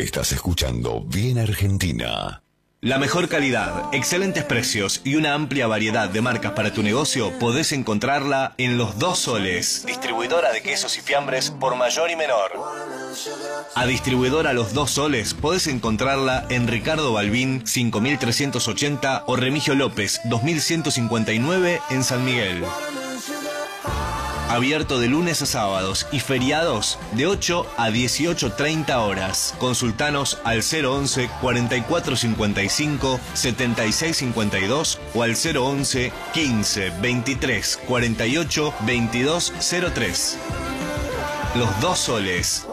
Estás escuchando Bien Argentina. La mejor calidad, excelentes precios y una amplia variedad de marcas para tu negocio podés encontrarla en Los Dos Soles, distribuidora de quesos y fiambres por mayor y menor. A distribuidora Los Dos Soles podés encontrarla en Ricardo Balbín 5380 o Remigio López 2159 en San Miguel. Abierto de lunes a sábados y feriados de 8 a 18:30 horas. Consultanos al 011 4455 7652 o al 011 15 23 48 2203. Los Dos Soles.